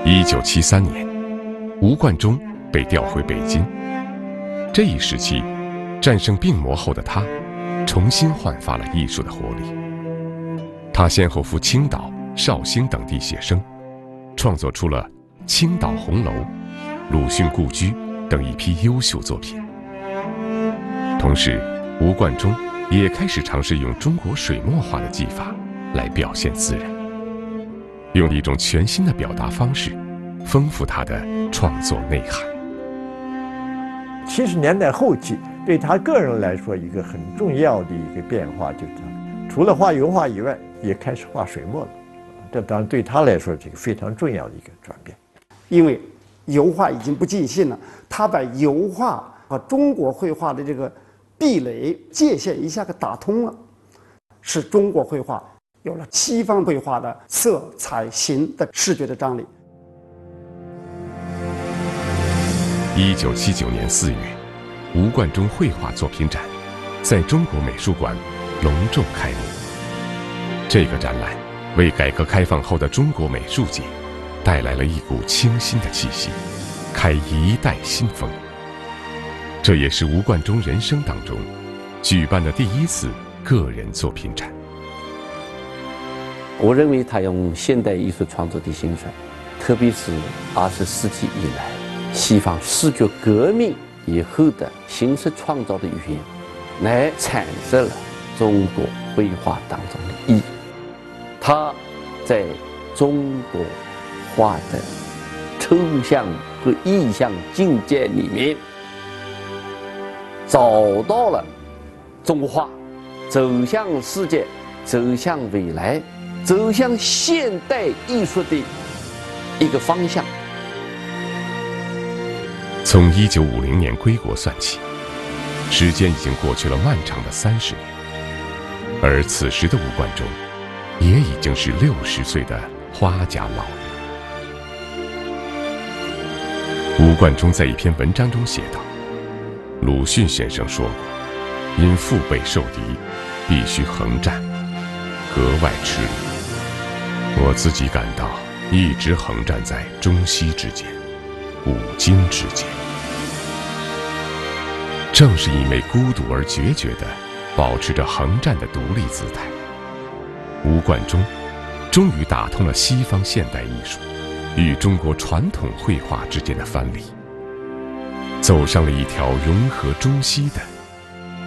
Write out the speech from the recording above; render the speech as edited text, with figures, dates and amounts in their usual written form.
1973年，吴冠中被调回北京。这一时期，战胜病魔后的他，重新焕发了艺术的活力。他先后赴青岛、绍兴等地写生，创作出了《青岛红楼》《鲁迅故居》等一批优秀作品。同时，吴冠中也开始尝试用中国水墨画的技法来表现自然，用一种全新的表达方式，丰富他的创作内涵。 70年代后期，对他个人来说，一个很重要的一个变化就是他除了画油画以外，也开始画水墨了。这当然对他来说，这个非常重要的一个转变。 因为油画已经不尽兴了，他把油画和中国绘画的这个壁垒界限一下给打通了，使中国绘画有了西方绘画的色彩形的视觉的张力。 1979年4月，吴冠中绘画作品展在中国美术馆隆重开幕。这个展览为改革开放后的中国美术界带来了一股清新的气息，开一代新风。这也是吴冠中人生当中举办的第一次个人作品展。 我认为他用现代艺术创作的兴衰，特别是20世纪以来西方视觉革命以后的形式创造的语言，来阐释了中国绘画当中的意义。他在中国画的抽象和意象境界里面，找到了中国画走向世界、走向未来、走向现代艺术的一个方向。 从1950年归国算起，时间已经过去了漫长的30年，而此时的吴冠中也已经是60岁的花甲老人。吴冠中在一篇文章中写道：鲁迅先生说过，因腹背受敌，必须横战，格外吃力。我自己感到一直横战在中西之间，五经之间。正是因为孤独而决绝地保持着横战的独立姿态，吴冠中终于打通了西方现代艺术与中国传统绘画之间的藩篱，走上了一条融合中西的